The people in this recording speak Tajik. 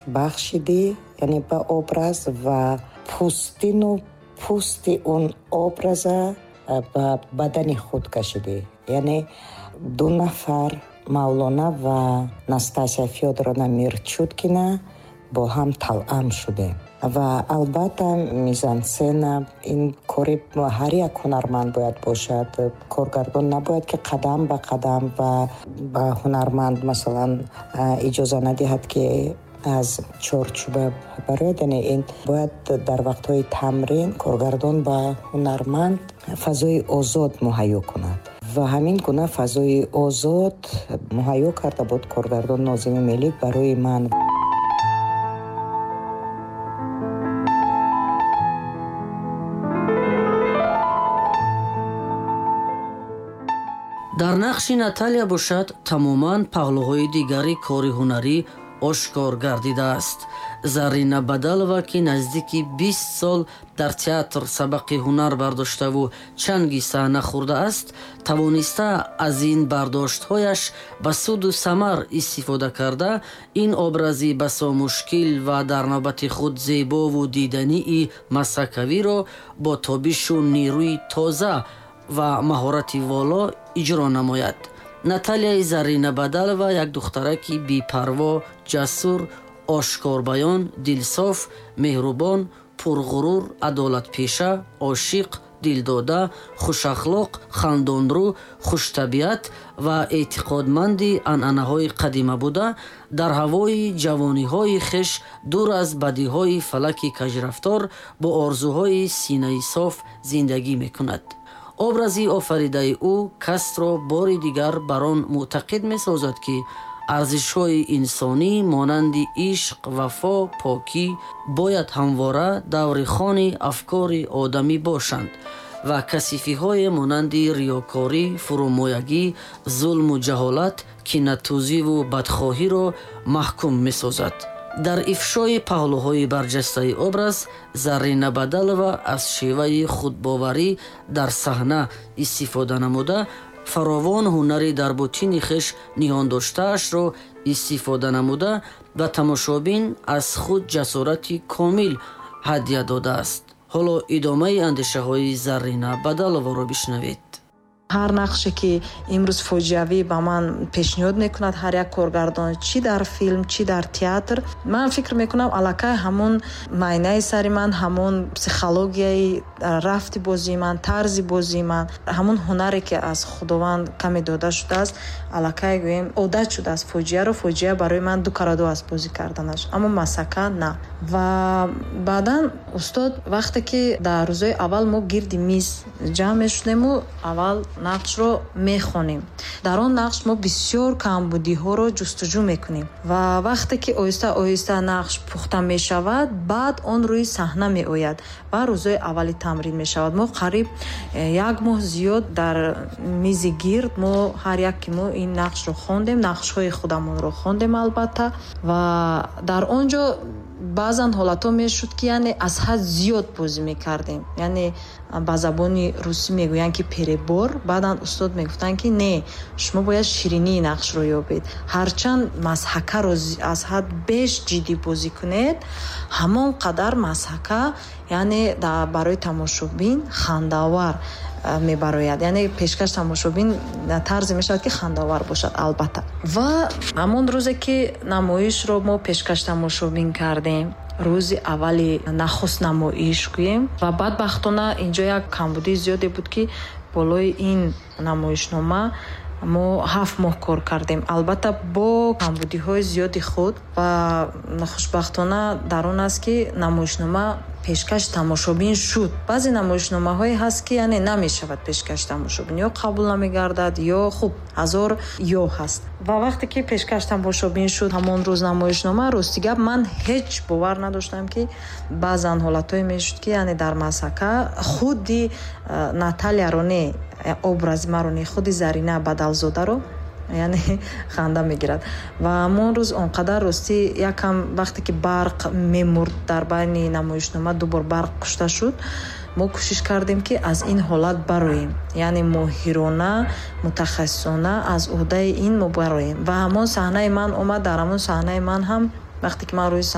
бахшидӣ, яъне ба образ ва пӯсти он образа ба бадани худ кашидӣ. Яъне 2 нафар Мавлона ва Настасия Фёдоровна Мирчуткина бо ҳам талъам шудем. ва албатта мизансцена ин кори ҳар як ҳунарманд бояд бошад. Коргардон набояд ки қадам ба қадам ва ба ҳунарманд масалан иҷоза надиҳад ки аз чорчуба барояд. Яъне ин бояд дар вақтҳои тамрин коргардон ба ҳунарманд фазои озод муҳайё кунад ва ҳамин гуна фазои озод муҳайё карда буд коргардон Нозими Мелик барои ман. дар нақши Наталья бошад тамоман паҳлӯҳои дигари кори ҳунарӣ ошкор гардидааст. Зарина Бадалова ки наздики 20 сол дар театр сабақи ҳунар бардоштаву чанги саҳна хӯрдааст, тавониста аз ин бардоштҳояш ба суду самар истифода карда ин образи басо мушкил ва дар навбати худ зебову дидании масакавиро бо тобишу нерӯи тоза ва маҳорати воло иҷро намояд. Натальяи Зарина Бадалова як духтараки бепарво, ҷасур, ошкорбаён, дилсоф, меҳрубон, пурғурур, адолатпеша, ошиқ, дилдода, хушахлоқ, хандонрӯ, хуштабиат ва эътиқодманди анъанаҳои қадима буда, дар ҳавои ҷавониҳои хеш дур аз бадиҳои фалаки кажрафтор бо орзуҳои синаи соф зиндагӣ мекунад. образи офаридаи ӯ касро бори дигар бар он мӯътақид месозад ки арзишҳои инсонӣ монанди ишқ, вафо, покӣ бояд ҳамвора даврихони афкори одамӣ бошанд ва касифиҳое монанди риёкорӣ, фурӯмоягӣ, зулму ҷаҳолат, кинатӯзиву бадхоҳиро маҳкум месозад. дар ифшои паҳлӯҳои барҷастаи образ Зарина Бадалова аз шеваи худбоварӣ дар саҳна истифода намуда, фаровон ҳунари дар бутини хеш ниҳон доштаашро истифода намуда ба тамошобин аз худ ҷасорати комил ҳадия додааст. ҳоло идомаи андешаҳои Зарина Бадалованро бишнавед. ҳар нақше ки имрӯз фоҷиавӣ ба ман пешниҳод мекунад ҳар як коргардон, чӣ дар филм, чӣ дар театр, ман фикр мекунам аллакай ҳамон майнаи сари ман, ҳамон психологияи рафти бозии ман, тарзи бозии ман, ҳамон ҳунаре ки аз худованд каме дода шудааст, аллакай гӯем одат шудааст фоҷиа барои ман ду караду аст бозӣ карданаш, аммо масака на. ва баъдан устод вақте ки дар рӯзои аввал мо гирди миз ҷамъ мешудему аввал нақшро мехонем. дар он нақш мо бисёр камбудиҳоро ҷустуҷӯ мекунем ва вақте ки оҳиста оҳиста нақш пухта мешавад, баъд он рӯи саҳна меояд ва рӯзои аввали тамрин мешавад. мо қариб 1 моҳ зиёд дар мизи гирд мо ҳар як ки мо ин нақшро хондем, нақшҳои худамонро хондем албатта, ва дар он ҷо баъзан ҳолатҳо мешуд ки яъне аз ҳад зиёд бозӣ мекардем, яъне ба забони русӣ мегӯянд ки перебор. баъдан устод мегуфтанд ки не, шумо бояд ширинии нақшро ёбед, ҳарчанд мазҳакаро аз ҳад беш ҷиддӣ бозӣ кунед, ҳамон қадар мазҳака яъне барои тамошобин хандавар мебарояд, яъне пешкаш тамошобин тарзе мешавад ки хандавар бошад албатта. ва ҳамон рӯзе ки намоишро мо пешкаш тамошобин кардем, рӯзи аввали нахуст намоиш гӯем, ва бадбахтона инҷо як камбудии зиёде буд ки болои ин намоишнома мо 7 моҳ кор кардем, албатта бо камбудиҳои зиёди худ, ва хушбахтона дар он аст ки намоишнома пешкаш тамошобин шуд. баъзе намоишномаҳое ҳаст ки яъне намешавад пешкаш тамошобин, ё қабул намегардад, ё хуб ҳазор ё ҳаст. ва вақте ки пешкаш тамошобин шуд ҳамон рӯз намоишнома, ростигап ман ҳеҷ бовар надоштам ки баъзан ҳолатҳое мешуд ки яъне дар масака худи Натальяро не образи маро не, худи Зарина Бадалзодаро яъне ханда мегирад. ва ҳамон рӯз он қадар ростӣ якам вақте ки барқ мемурд дар байни намоишнома, дубор барқ кушта шуд, мо кӯшиш кардем ки аз ин ҳолат бароем, яъне моҳирона, мутахассисона аз уҳдаи ин мо бароем. ва ҳамон саҳнаи ман омад, дар ҳамон саҳнаи ман ҳам вақте ки ман рӯи